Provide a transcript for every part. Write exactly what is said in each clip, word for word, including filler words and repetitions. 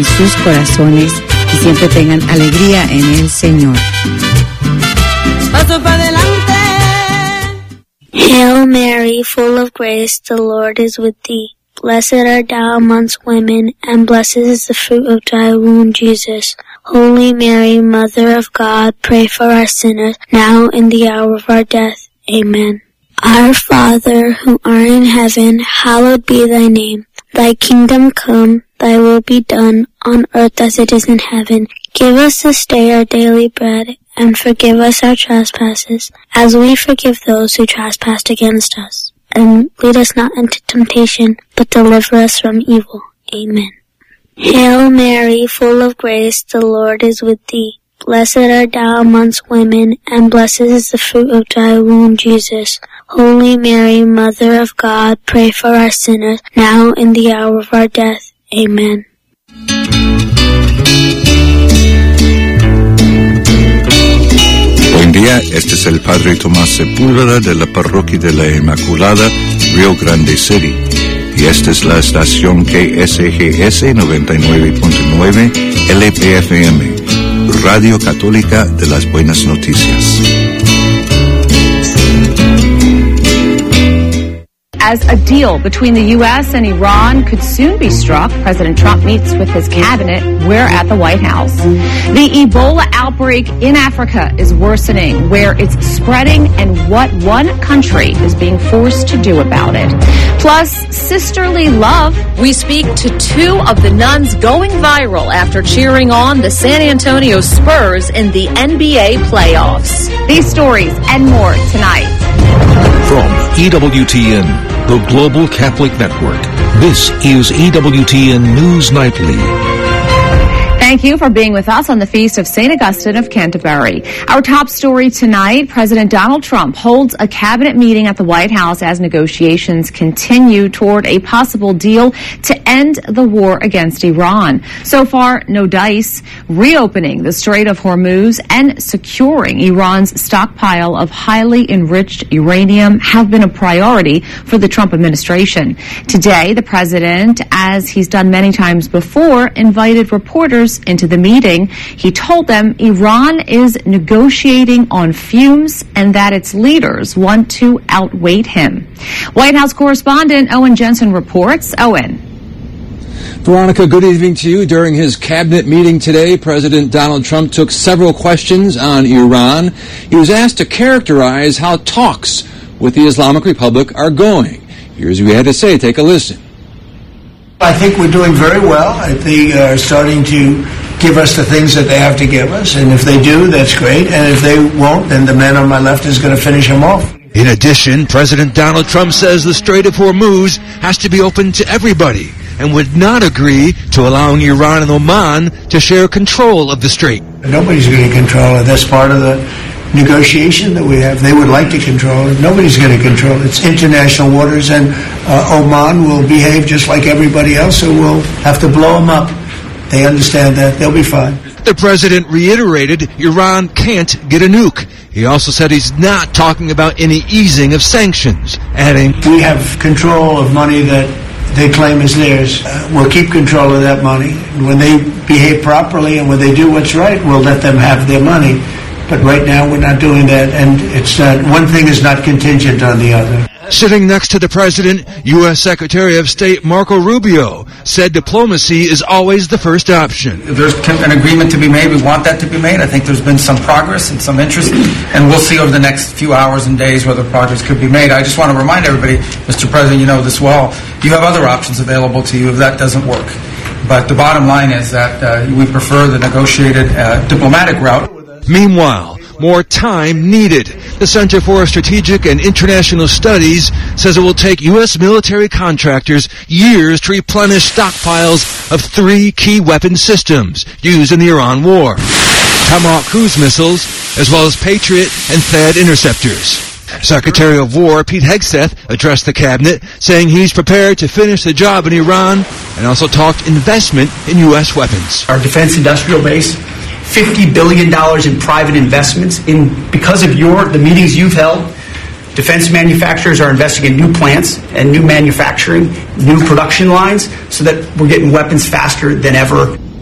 sus corazones y siempre tengan alegría en el Señor. Paso para adelante. Hail Mary, full of grace, the Lord is with thee. Blessed art thou amongst women, and blessed is the fruit of thy womb, Jesus. Holy Mary, Mother of God, pray for us sinners, now and the hour of our death. Amen. Our Father, who art in heaven, hallowed be thy name. Thy kingdom come, thy will be done, on earth as it is in heaven. Give us this day our daily bread, and forgive us our trespasses, as we forgive those who trespass against us. And lead us not into temptation, but deliver us from evil. Amen. Hail Mary, full of grace, the Lord is with thee. Blessed art thou amongst women, and blessed is the fruit of thy womb, Jesus. Holy Mary, Mother of God, pray for us sinners, now and the hour of our death. Amen. Buen día, este es el Padre Tomás Sepúlveda de la Parroquia de la Inmaculada, Rio Grande City. Y esta es la estación K S G S noventa y nueve punto nueve L P F M, Radio Católica de las Buenas Noticias. As a deal between the U S and Iran could soon be struck, President Trump meets with his cabinet. We're at the White House. The Ebola outbreak in Africa is worsening, where it's spreading and what one country is being forced to do about it. Plus, sisterly love. We speak to two of the nuns going viral after cheering on the San Antonio Spurs in the N B A playoffs. These stories and more tonight. From E W T N, the Global Catholic Network, this is E W T N News Nightly. Thank you for being with us on the Feast of Saint Augustine of Canterbury. Our top story tonight, President Donald Trump holds a cabinet meeting at the White House as negotiations continue toward a possible deal to end the war against Iran. So far, no dice. Reopening the Strait of Hormuz and securing Iran's stockpile of highly enriched uranium have been a priority for the Trump administration. Today, the president, as he's done many times before, invited reporters into the meeting. He told them Iran is negotiating on fumes and that its leaders want to outweight him. White House correspondent Owen Jensen reports. Owen. Veronica, good evening to you. During his cabinet meeting today, President Donald Trump took several questions on Iran. He was asked to characterize how talks with the Islamic Republic are going. Here's what he had to say. Take a listen. I think we're doing very well. I think they're starting to give us the things that they have to give us, and if they do, that's great, and if they won't, then the man on my left is going to finish them off. In addition, President Donald Trump says the Strait of Hormuz has to be open to everybody and would not agree to allowing Iran and Oman to share control of the strait. Nobody's going to control it. That's part of the negotiation that we have. They would like to control it. Nobody's going to control it. It's international waters, and uh, Oman will behave just like everybody else, so we'll have to blow them up. They understand that. They'll be fine. The president reiterated Iran can't get a nuke. He also said he's not talking about any easing of sanctions, adding, we have control of money that they claim is theirs. Uh, we'll keep control of that money. When they behave properly and when they do what's right, we'll let them have their money. But right now, we're not doing that, and it's not, one thing is not contingent on the other. Sitting next to the president, U S Secretary of State Marco Rubio said diplomacy is always the first option. If there's an agreement to be made, we want that to be made. I think there's been some progress and some interest, and we'll see over the next few hours and days whether progress could be made. I just want to remind everybody, Mister President, you know this well, you have other options available to you if that doesn't work. But the bottom line is that uh, we prefer the negotiated uh, diplomatic route. Meanwhile, more time needed. The Center for Strategic and International Studies says it will take U S military contractors years to replenish stockpiles of three key weapon systems used in the Iran war. Tomahawk cruise missiles, as well as Patriot and THAAD interceptors. Secretary of War Pete Hegseth addressed the cabinet, saying he's prepared to finish the job in Iran, and also talked investment in U S weapons. Our defense industrial base, fifty billion dollars in private investments. In because of your the meetings you've held, defense manufacturers are investing in new plants and new manufacturing, new production lines, so that we're getting weapons faster than ever.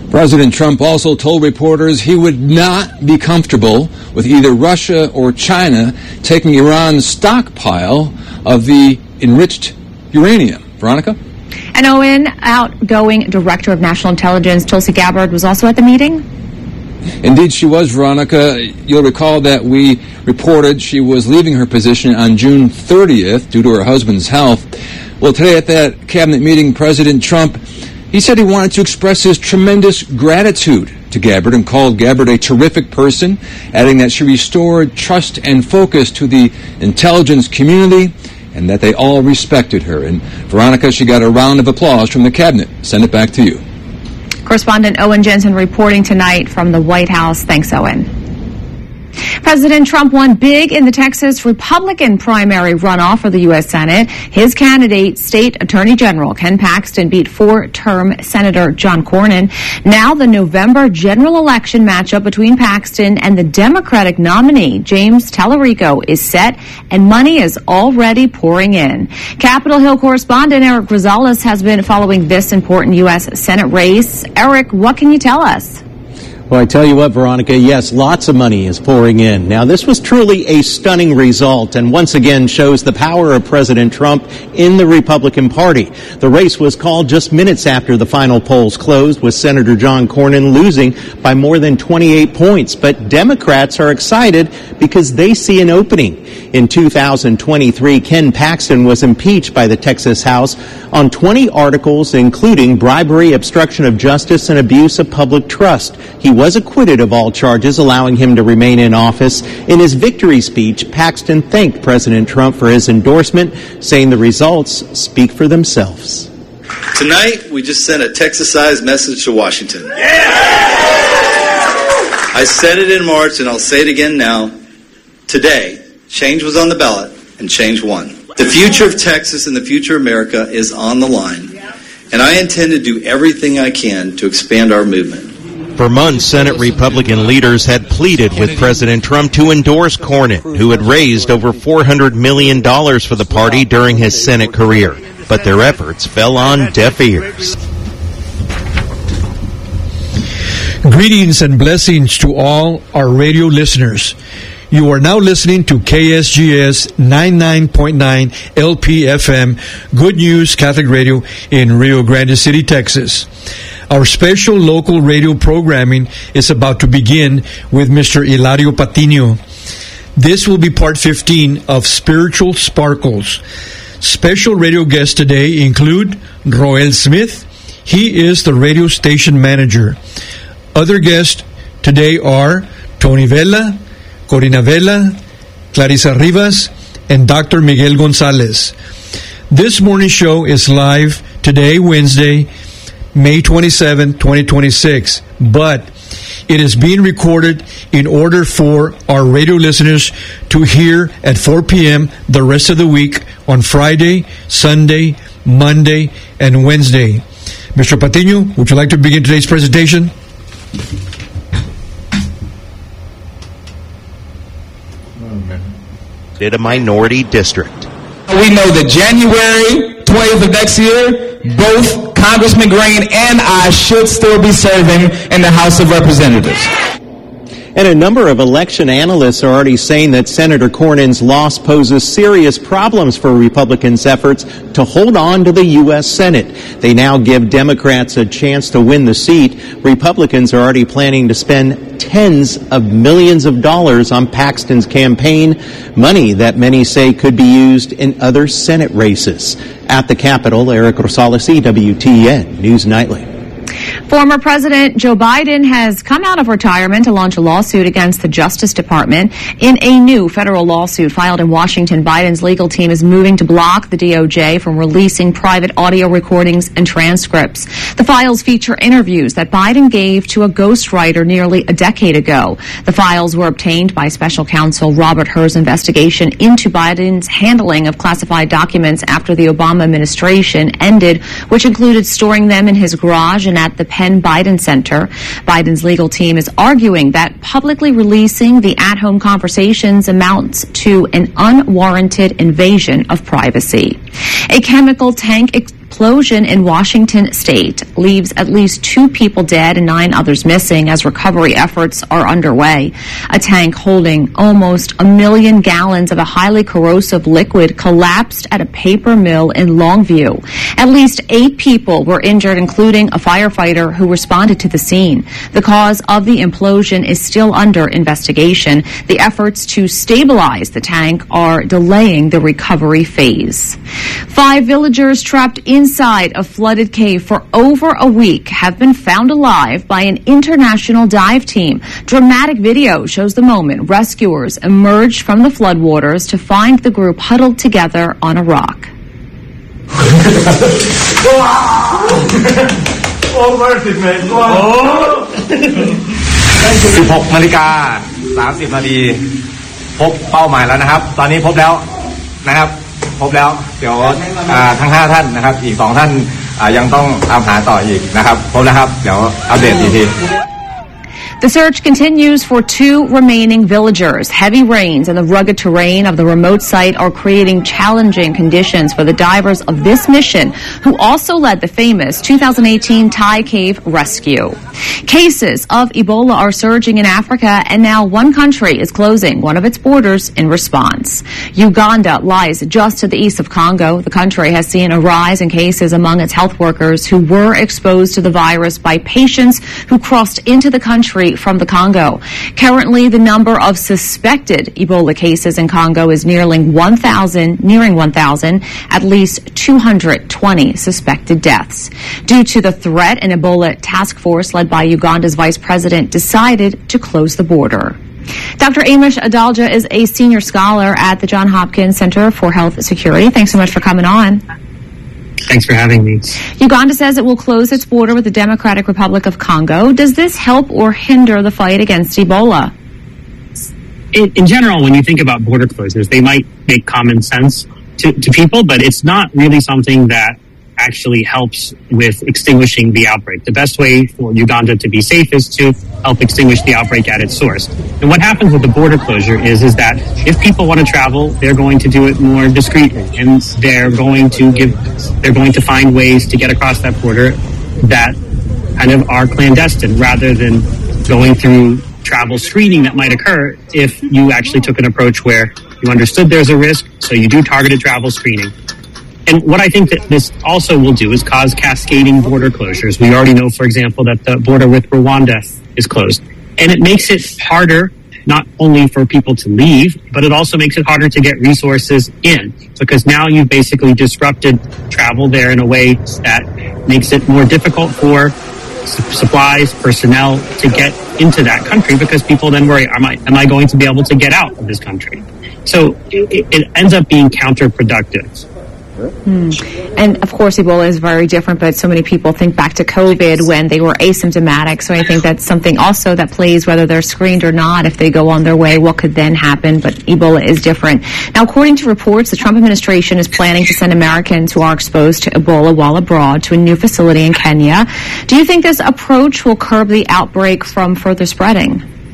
President Trump also told reporters he would not be comfortable with either Russia or China taking Iran's stockpile of the enriched uranium. Veronica? And Owen, outgoing Director of National Intelligence Tulsi Gabbard was also at the meeting? Indeed, she was, Veronica. You'll recall that we reported she was leaving her position on June thirtieth due to her husband's health. Well, today at that cabinet meeting, President Trump, he said he wanted to express his tremendous gratitude to Gabbard and called Gabbard a terrific person, adding that she restored trust and focus to the intelligence community and that they all respected her. And Veronica, she got a round of applause from the cabinet. Send it back to you. Correspondent Owen Jensen reporting tonight from the White House. Thanks, Owen. President Trump won big in the Texas Republican primary runoff for the U S Senate. His candidate, State Attorney General Ken Paxton, beat four-term Senator John Cornyn. Now the November general election matchup between Paxton and the Democratic nominee, James Tallarico, is set, and money is already pouring in. Capitol Hill correspondent Eric Rosales has been following this important U S Senate race. Eric, what can you tell us? Well, I tell you what, Veronica, yes, lots of money is pouring in. Now, this was truly a stunning result and once again shows the power of President Trump in the Republican Party. The race was called just minutes after the final polls closed, with Senator John Cornyn losing by more than twenty-eight points. But Democrats are excited because they see an opening. In two thousand twenty-three, Ken Paxton was impeached by the Texas House on twenty articles, including bribery, obstruction of justice, and abuse of public trust. He was acquitted of all charges, allowing him to remain in office. In his victory speech, Paxton thanked President Trump for his endorsement, saying the results speak for themselves. Tonight, we just sent a Texas-sized message to Washington. Yeah! I said it in March, and I'll say it again now. Today, change was on the ballot, and change won. The future of Texas and the future of America is on the line, and I intend to do everything I can to expand our movement. For months, Senate Republican leaders had pleaded with President Trump to endorse Cornyn, who had raised over four hundred million dollars for the party during his Senate career. But their efforts fell on deaf ears. Greetings and blessings to all our radio listeners. You are now listening to K S G S ninety-nine point nine L P F M, Good News Catholic Radio in Rio Grande City, Texas. Our special local radio programming is about to begin with Mister Hilario Patino. This will be part fifteen of Spiritual Sparkles. Special radio guests today include Roel Smith. He is the radio station manager. Other guests today are Tony Vela, Corina Vela, Clarissa Rivas, and Doctor Miguel Gonzalez. This morning's show is live today, Wednesday, May twenty-seventh, twenty twenty-six, but it is being recorded in order for our radio listeners to hear at four p.m. the rest of the week on Friday, Sunday, Monday, and Wednesday. Mister Patino, would you like to begin today's presentation? In a minority district. We know that January twentieth of next year, both Congressman Green and I should still be serving in the House of Representatives. And a number of election analysts are already saying that Senator Cornyn's loss poses serious problems for Republicans' efforts to hold on to the U S Senate. They now give Democrats a chance to win the seat. Republicans are already planning to spend tens of millions of dollars on Paxton's campaign, money that many say could be used in other Senate races. At the Capitol, Eric Rosales, E W T N News Nightly. Former President Joe Biden has come out of retirement to launch a lawsuit against the Justice Department. In a new federal lawsuit filed in Washington, Biden's legal team is moving to block the D O J from releasing private audio recordings and transcripts. The files feature interviews that Biden gave to a ghostwriter nearly a decade ago. The files were obtained by special counsel Robert Hur's investigation into Biden's handling of classified documents after the Obama administration ended, which included storing them in his garage and at the Penn Biden Center. Biden's legal team is arguing that publicly releasing the at-home conversations amounts to an unwarranted invasion of privacy. A chemical tank explosion implosion in Washington state leaves at least two people dead and nine others missing as recovery efforts are underway. A tank holding almost a million gallons of a highly corrosive liquid collapsed at a paper mill in Longview. At least eight people were injured, including a firefighter who responded to the scene. The cause of the implosion is still under investigation. The efforts to stabilize the tank are delaying the recovery phase. Five villagers trapped inside a flooded cave for over a week have been found alive by an international dive team. Dramatic video shows the moment rescuers emerged from the floodwaters to find the group huddled together on a rock. สิบหกนาฬิกาสามสิบนาทีพบเป้าหมายแล้วนะครับตอนนี้พบแล้วนะครับพบแล้วเดี๋ยวทั้งห้าท่านนะครับอีกสองท่านยังต้องตามหาต่ออีกนะครับพบแล้วครับเดี๋ยวอัปเดตอีกที The search continues for two remaining villagers. Heavy rains and the rugged terrain of the remote site are creating challenging conditions for the divers of this mission, who also led the famous two thousand eighteen Thai cave rescue. Cases of Ebola are surging in Africa, and now one country is closing one of its borders in response. Uganda lies just to the east of Congo. The country has seen a rise in cases among its health workers who were exposed to the virus by patients who crossed into the country from the Congo. Currently, the number of suspected Ebola cases in Congo is nearing one thousand, nearing one thousand, at least two hundred twenty suspected deaths. Due to the threat, an Ebola task force led by Uganda's vice president decided to close the border. Doctor Amish Adalja is a senior scholar at the Johns Hopkins Center for Health Security. Thanks so much for coming on. Thanks for having me. Uganda says it will close its border with the Democratic Republic of Congo. Does this help or hinder the fight against Ebola? In, in general, when you think about border closures, they might make common sense to, to people, but it's not really something that actually helps with extinguishing the outbreak. The best way for Uganda to be safe is to help extinguish the outbreak at its source. And what happens with the border closure is, is that if people want to travel, they're going to do it more discreetly, and they're going to give, they're going to find ways to get across that border that kind of are clandestine, rather than going through travel screening that might occur if you actually took an approach where you understood there's a risk, so you do targeted travel screening. And what I think that this also will do is cause cascading border closures. We already know, for example, that the border with Rwanda is closed. And it makes it harder not only for people to leave, but it also makes it harder to get resources in, because now you've basically disrupted travel there in a way that makes it more difficult for supplies, personnel to get into that country, because people then worry, am I, am I going to be able to get out of this country? So it, it ends up being counterproductive. Hmm. And of course, Ebola is very different, but so many people think back to COVID when they were asymptomatic. So I think that's something also that plays, whether they're screened or not, if they go on their way, what could then happen? But Ebola is different. Now, according to reports, the Trump administration is planning to send Americans who are exposed to Ebola while abroad to a new facility in Kenya. Do you think this approach will curb the outbreak from further spreading?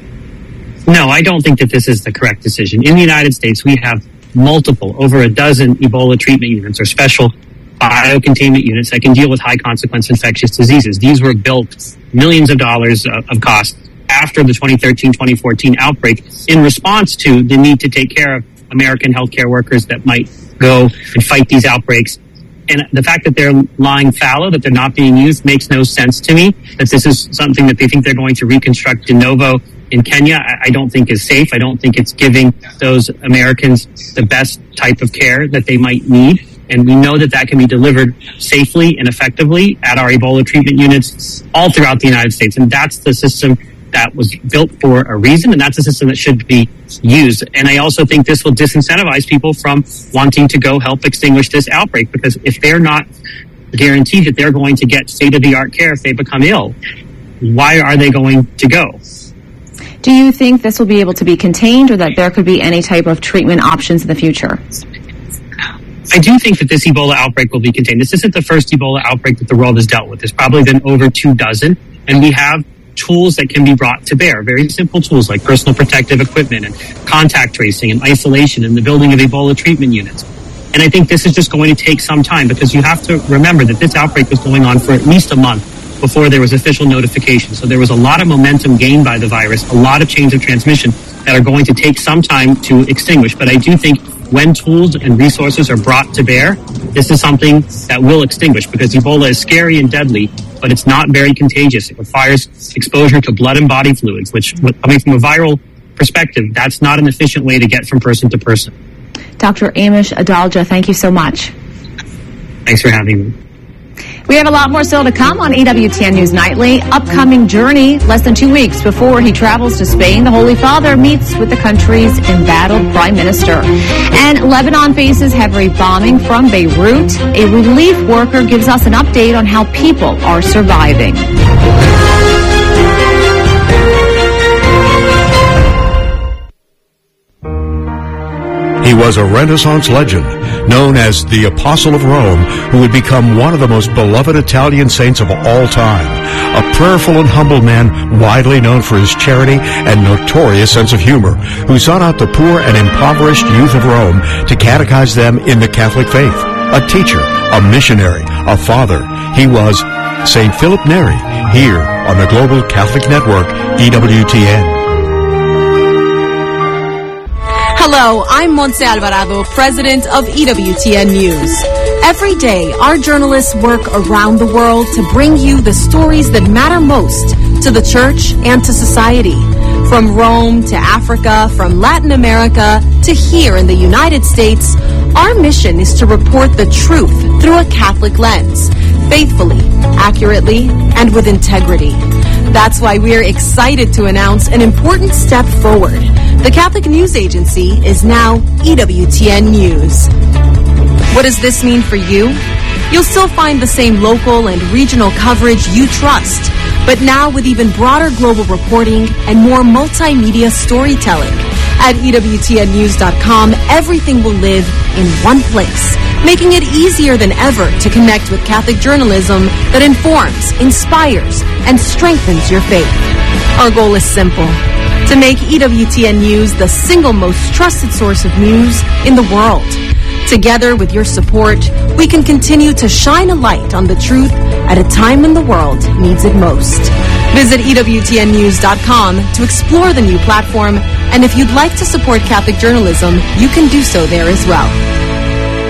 No, I don't think that this is the correct decision. In the United States, we have multiple, over a dozen Ebola treatment units or special biocontainment units that can deal with high consequence infectious diseases. These were built millions of dollars of, of cost after the twenty thirteen twenty fourteen outbreak in response to the need to take care of American healthcare workers that might go and fight these outbreaks. And the fact that they're lying fallow, that they're not being used, makes no sense to me. That this is something that they think they're going to reconstruct de novo in Kenya, I don't think is safe. I don't think it's giving those Americans the best type of care that they might need. And we know that that can be delivered safely and effectively at our Ebola treatment units all throughout the United States. And that's the system that was built for a reason, and that's a system that should be used. And I also think this will disincentivize people from wanting to go help extinguish this outbreak, because if they're not guaranteed that they're going to get state-of-the-art care if they become ill, why are they going to go? Do you think this will be able to be contained, or that there could be any type of treatment options in the future? I do think that this Ebola outbreak will be contained. This isn't the first Ebola outbreak that the world has dealt with. There's probably been over two dozen, and we have tools that can be brought to bear, very simple tools like personal protective equipment and contact tracing and isolation and the building of Ebola treatment units. And I think this is just going to take some time because you have to remember that this outbreak was going on for at least a month before there was official notification. So there was a lot of momentum gained by the virus, a lot of chains of transmission that are going to take some time to extinguish. But I do think when tools and resources are brought to bear, this is something that will extinguish because Ebola is scary and deadly, but it's not very contagious. It requires exposure to blood and body fluids, which, coming from a viral perspective, that's not an efficient way to get from person to person. Doctor Amish Adalja, thank you so much. Thanks for having me. We have a lot more still to come on E W T N News Nightly. Upcoming journey, less than two weeks before he travels to Spain, the Holy Father meets with the country's embattled prime minister. And Lebanon faces heavy bombing from Beirut. A relief worker gives us an update on how people are surviving. He was a Renaissance legend, known as the Apostle of Rome, who would become one of the most beloved Italian saints of all time. A prayerful and humble man, widely known for his charity and notorious sense of humor, who sought out the poor and impoverished youth of Rome to catechize them in the Catholic faith. A teacher, a missionary, a father. He was Saint Philip Neri, here on the Global Catholic Network, E W T N. Hello, I'm Montse Alvarado, president of E W T N News. Every day, our journalists work around the world to bring you the stories that matter most to the church and to society. From Rome to Africa, from Latin America to here in the United States, our mission is to report the truth through a Catholic lens, faithfully, accurately, and with integrity. That's why we're excited to announce an important step forward. The Catholic News Agency is now E W T N News. What does this mean for you? You'll still find the same local and regional coverage you trust, but now with even broader global reporting and more multimedia storytelling. At E W T N news dot com, everything will live in one place, making it easier than ever to connect with Catholic journalism that informs, inspires, and strengthens your faith. Our goal is simple: to make E W T N News the single most trusted source of news in the world. Together with your support, we can continue to shine a light on the truth at a time when the world needs it most. Visit E W T N news dot com to explore the new platform, and if you'd like to support Catholic journalism, you can do so there as well.